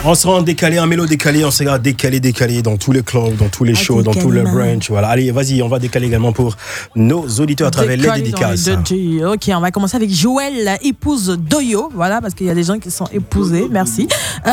On se rend décalé, en mélo décalé, on sera décalé dans tous les clubs, dans tous les shows, dans tous les branches. Voilà. Allez, vas-y, on va décaler également pour nos auditeurs à travers les dédicaces. Ok, on va commencer avec Joël, épouse d'Oyo. Voilà, parce qu'il y a des gens qui sont épousés. Merci.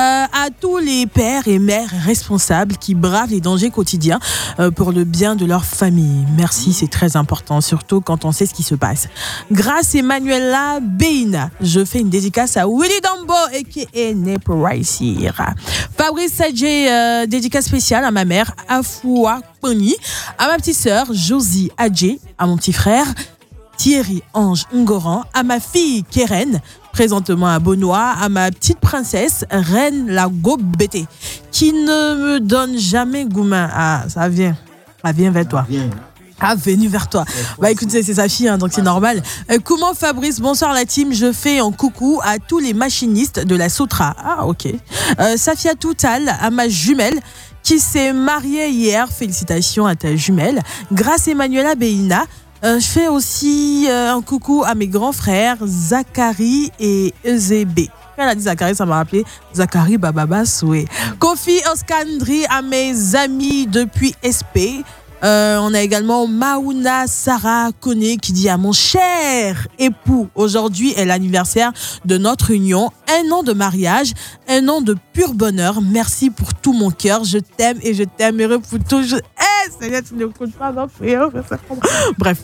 À tous les pères et mères responsables qui bravent les dangers quotidiens pour le bien de leur famille. Merci, c'est très important, surtout quand on sait ce qui se passe. Grâce Emmanuela Beina, je fais une dédicace à Willy Dambo a.k.a. Nepo Raisir. Fabrice Adjé, dédicace spéciale à ma mère Afoua Pony, à ma petite sœur Josie Adjé, à mon petit frère Thierry Ange Ngoran, à ma fille Keren, présentement à Benoît, à ma petite princesse Reine la Gobete, qui ne me donne jamais goumin. Ah, ça vient vers toi. Ah, venu vers toi. Bah écoutez, c'est sa fille, hein, donc c'est normal. Comment Fabrice, bonsoir la team, je fais un coucou à tous les machinistes de la Soutra. Ah, ok. Safia Toutal, à ma jumelle, qui s'est mariée hier. Félicitations à ta jumelle. Grâce Emmanuela Beina. Je fais aussi un coucou à mes grands frères, Zachary et Eusébé. Quand elle a dit Zachary, ça m'a rappelé Zachary Bababa Soué. Kofi Oskandri, à mes amis depuis SP. On a également Maouna Sarah Kone qui dit à mon cher époux, aujourd'hui est l'anniversaire de notre union, 1 an de mariage, 1 an de pur bonheur. Merci pour tout mon cœur, je t'aime et je t'aimerai pour toujours. Seigneur, tu ne comptes pas, non, frère. Bref.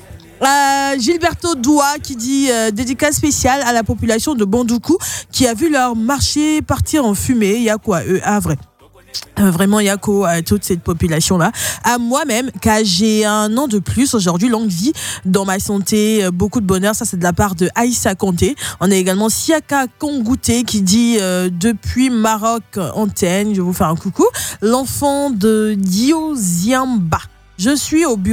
Gilberto Doua qui dit dédicace spéciale à la population de Bandoukou qui a vu leur marché partir en fumée. Il y a quoi vrai. Vraiment Yako à toute cette population là, à moi-même car j'ai 1 an de plus aujourd'hui, longue vie dans ma santé, beaucoup de bonheur, ça c'est de la part de Aïssa Kanté. On a également Siaka Kongouté qui dit depuis Maroc antenne, je vais vous faire un coucou, l'enfant de Dio Ziamba, je suis au bureau